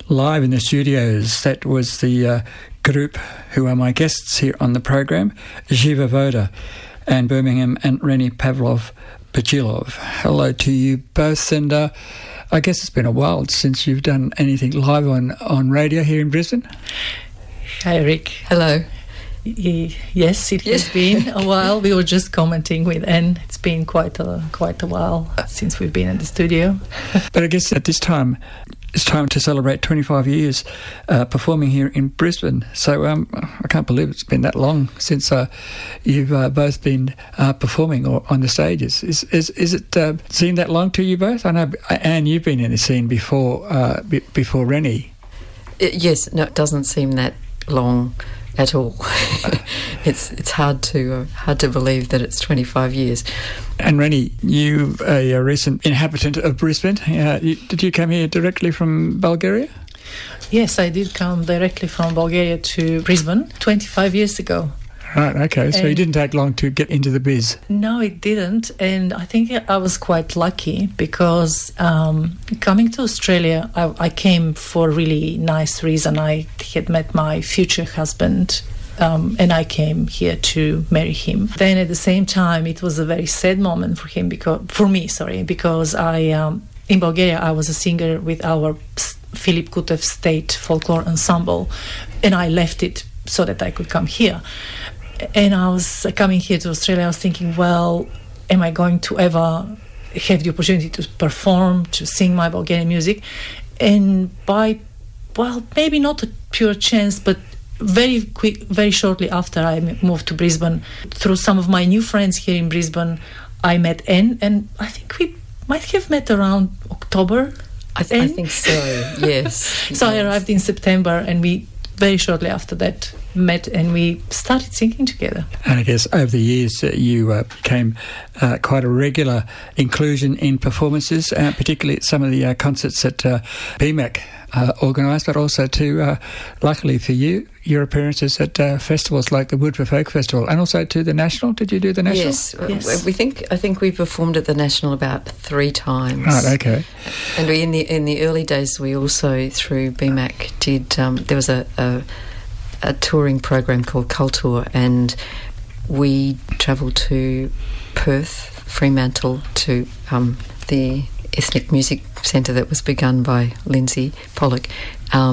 live in the studios. That was the group who are my guests here on the program, Živa Voda and Birmingham and Renny Pavlov-Pachilov. Hello to you both, and I guess it's been a while since you've done anything live on radio here in Brisbane. Hi, Rick. Hello. Yes, it has been a while. We were just commenting with Anne. It's been quite a while since we've been in the studio. But I guess at this time, it's time to celebrate 25 years performing here in Brisbane. So I can't believe it's been that long since you've both been performing or on the stages. Is it seemed that long to you both? I know, Anne, you've been in the scene before Renny. Yes, no, it doesn't seem that long at all. It's hard to believe that it's 25 years. And Renny, you a recent inhabitant of Brisbane. Did you come here directly from Bulgaria? Yes, I did come directly from Bulgaria to Brisbane 25 years ago. Right, okay. So it didn't take long to get into the biz. No, it didn't. And I think I was quite lucky because coming to Australia, I came for a really nice reason. I had met my future husband and I came here to marry him. Then at the same time, it was a very sad moment for him, because I in Bulgaria, I was a singer with our Philip Kutev State Folklore Ensemble, and I left it so that I could come here. And I was coming here to Australia, I was thinking, well, am I going to ever have the opportunity to perform, to sing my Bulgarian music? And maybe not a pure chance, but very shortly after I moved to Brisbane, through some of my new friends here in Brisbane, I met Anne, and I think we might have met around October. I think so, yes. So I arrived in September, and we very shortly after that met and we started singing together. And I guess over the years you became quite a regular inclusion in performances, particularly at some of the concerts that BMAC organised, but also to, luckily for you, your appearances at festivals like the Woodford Folk Festival, and also to the National. Did you do the National? Yes. I think we performed at the National about 3 times. Right, okay. And we in the early days we also, through BMAC, did there was a touring program called Culture, and we travelled to Perth, Fremantle, to the ethnic music centre that was begun by Lindsay Pollock,